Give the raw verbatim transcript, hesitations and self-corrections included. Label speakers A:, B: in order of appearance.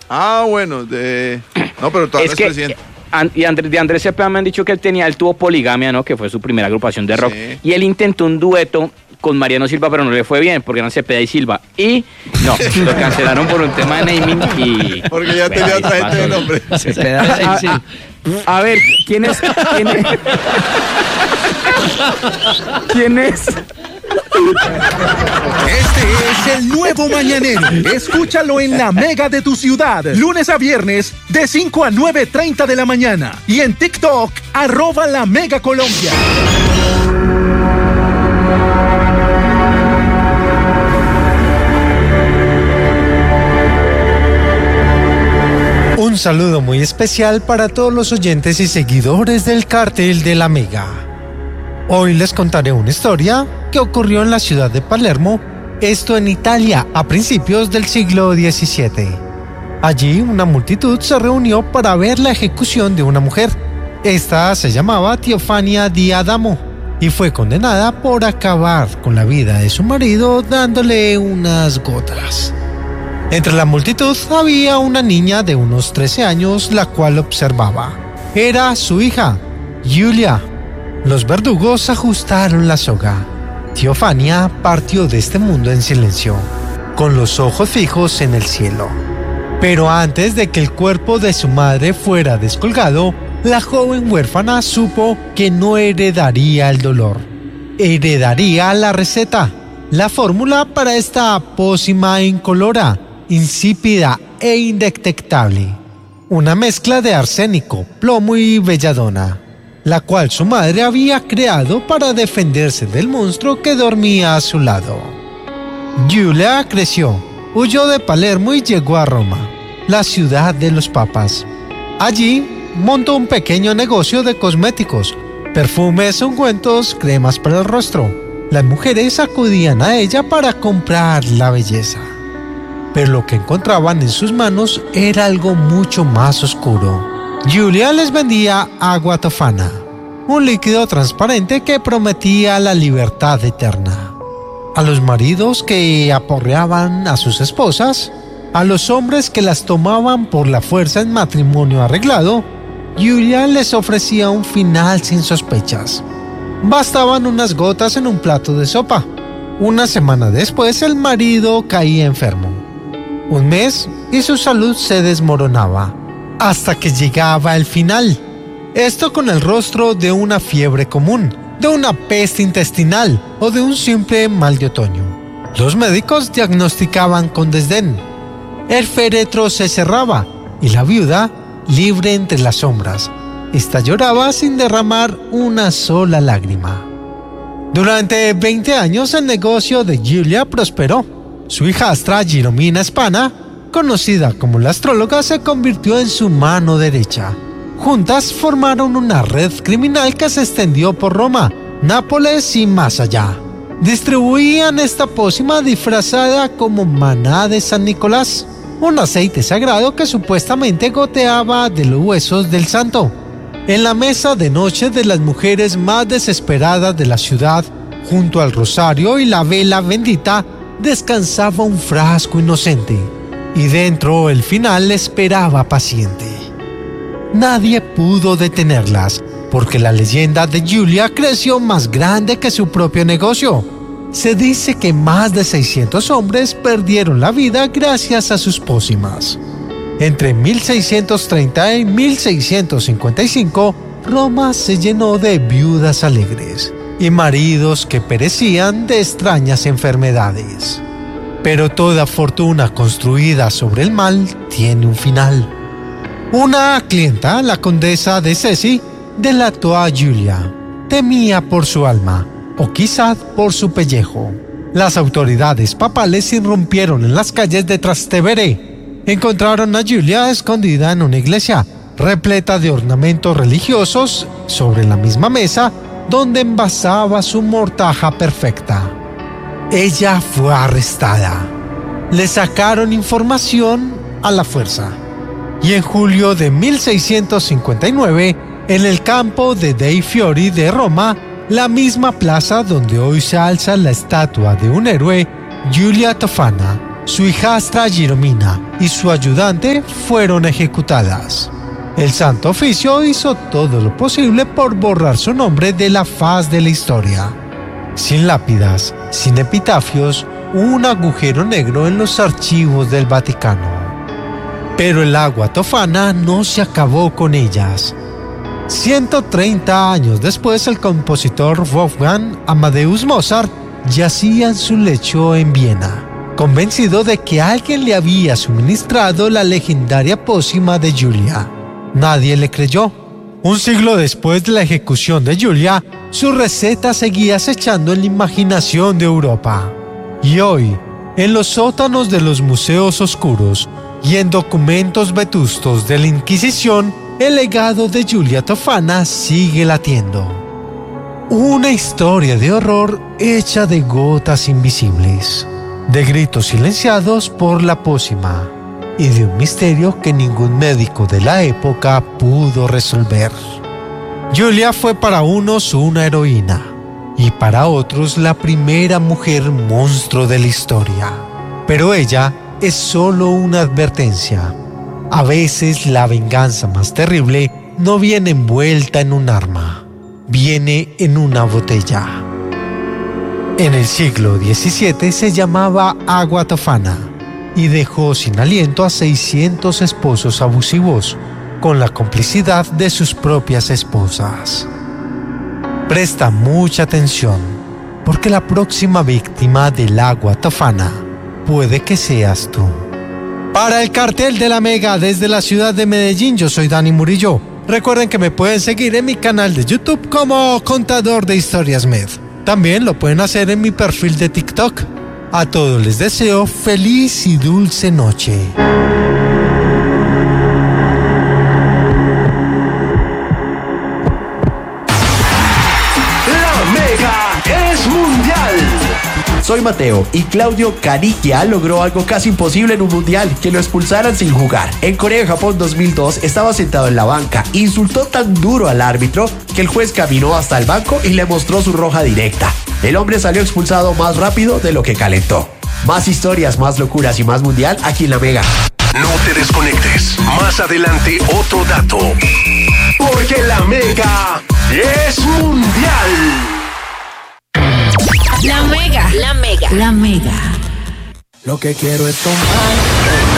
A: Ah, bueno, de... No, pero todavía es,
B: es que,
A: presidente.
B: Y Andrés, de Andrés Cepeda me han dicho que él tenía, él tuvo Poligamia, ¿no? Que fue su primera agrupación de rock.
A: Sí.
B: Y él intentó un dueto con Mariano Silva, pero no le fue bien, porque eran Cepeda y Silva. Y no, lo cancelaron por un tema de naming y...
A: Porque ya tenía otra gente de nombre.
B: Cepeda, a, a, a, a ver, ¿quién es? ¿Quién es? ¿Quién es?
C: Este es el nuevo Mañanero. Escúchalo en la Mega de tu ciudad. Lunes a viernes de cinco a nueve treinta de la mañana. Y en TikTok, arroba la Mega Colombia.
D: Un saludo muy especial para todos los oyentes y seguidores del Cartel de la Mega. Hoy les contaré una historia que ocurrió en la ciudad de Palermo, esto en Italia, a principios del siglo diecisiete. Allí una multitud se reunió para ver la ejecución de una mujer. Esta se llamaba Teofania di Adamo y fue condenada por acabar con la vida de su marido dándole unas gotas. Entre la multitud había una niña de unos trece años, la cual observaba. Era su hija, Giulia. Los verdugos ajustaron la soga. Teofania partió de este mundo en silencio, con los ojos fijos en el cielo. Pero antes de que el cuerpo de su madre fuera descolgado, la joven huérfana supo que no heredaría el dolor. Heredaría la receta, la fórmula para esta pócima incolora, insípida e indetectable. Una mezcla de arsénico, plomo y belladona, la cual su madre había creado para defenderse del monstruo que dormía a su lado. Giulia creció, huyó de Palermo y llegó a Roma, la ciudad de los papas. Allí montó un pequeño negocio de cosméticos, perfumes, ungüentos, cremas para el rostro. Las mujeres acudían a ella para comprar la belleza. Pero lo que encontraban en sus manos era algo mucho más oscuro. Giulia les vendía agua tofana, un líquido transparente que prometía la libertad eterna. A los maridos que aporreaban a sus esposas, a los hombres que las tomaban por la fuerza en matrimonio arreglado, Giulia les ofrecía un final sin sospechas. Bastaban unas gotas en un plato de sopa. Una semana después el marido caía enfermo. Un mes y su salud se desmoronaba, hasta que llegaba el final. Esto con el rostro de una fiebre común, de una peste intestinal o de un simple mal de otoño. Los médicos diagnosticaban con desdén. El féretro se cerraba y la viuda, libre entre las sombras, esta lloraba sin derramar una sola lágrima. Durante veinte años el negocio de Giulia prosperó. Su hijastra Giromina Spana, conocida como la astróloga, se convirtió en su mano derecha. Juntas formaron una red criminal que se extendió por Roma, Nápoles y más allá. Distribuían esta pócima disfrazada como maná de San Nicolás, un aceite sagrado que supuestamente goteaba de los huesos del santo. En la mesa de noche de las mujeres más desesperadas de la ciudad, junto al rosario y la vela bendita, descansaba un frasco inocente, y dentro el final esperaba paciente. Nadie pudo detenerlas, porque la leyenda de Giulia creció más grande que su propio negocio. Se dice que más de seiscientos hombres perdieron la vida gracias a sus pócimas. Entre mil seiscientos treinta y mil seiscientos cincuenta y cinco, Roma se llenó de viudas alegres y maridos que perecían de extrañas enfermedades. Pero toda fortuna construida sobre el mal tiene un final. Una clienta, la condesa de Cesi, delató a Giulia. Temía por su alma, o quizá por su pellejo. Las autoridades papales irrumpieron en las calles de Trastevere. Encontraron a Giulia escondida en una iglesia, repleta de ornamentos religiosos, sobre la misma mesa donde envasaba su mortaja perfecta. Ella fue arrestada. Le sacaron información a la fuerza. Y en julio de mil seiscientos cincuenta y nueve, en el campo de Dei Fiori de Roma, la misma plaza donde hoy se alza la estatua de un héroe, Giulia Tofana, su hijastra Giromina y su ayudante fueron ejecutadas. El Santo Oficio hizo todo lo posible por borrar su nombre de la faz de la historia. Sin lápidas, sin epitafios, un agujero negro en los archivos del Vaticano. Pero el agua Tofana no se acabó con ellas. ciento treinta años después, el compositor Wolfgang Amadeus Mozart yacía en su lecho en Viena, convencido de que alguien le había suministrado la legendaria pócima de Julia. Nadie le creyó. Un siglo después de la ejecución de Julia, su receta seguía acechando en la imaginación de Europa. Y hoy, en los sótanos de los museos oscuros y en documentos vetustos de la Inquisición, el legado de Julia Tofana sigue latiendo. Una historia de horror hecha de gotas invisibles, de gritos silenciados por la pócima y de un misterio que ningún médico de la época pudo resolver. Julia fue para unos una heroína y para otros la primera mujer monstruo de la historia. Pero ella es solo una advertencia. A veces la venganza más terrible no viene envuelta en un arma, viene en una botella. En el siglo diecisiete se llamaba agua Tofana y dejó sin aliento a seiscientos esposos abusivos, con la complicidad de sus propias esposas. Presta mucha atención, porque la próxima víctima del agua Tofana puede que seas tú. Para el Cartel de la Mega desde la ciudad de Medellín, yo soy Dani Murillo. Recuerden que me pueden seguir en mi canal de YouTube como Contador de Historias Med. También lo pueden hacer en mi perfil de TikTok. A todos les deseo feliz y dulce noche.
E: La Mega es mundial. Soy Mateo y Claudio Canigia logró algo casi imposible en un mundial, que lo expulsaran sin jugar. En Corea y Japón dos mil dos estaba sentado en la banca, insultó tan duro al árbitro que el juez caminó hasta el banco y le mostró su roja directa. El hombre salió expulsado más rápido de lo que calentó. Más historias, más locuras y más mundial aquí en La Mega.
F: No te desconectes. Más adelante otro dato. Porque La Mega es mundial.
G: La Mega, la Mega, la Mega.
H: Lo que quiero es tomar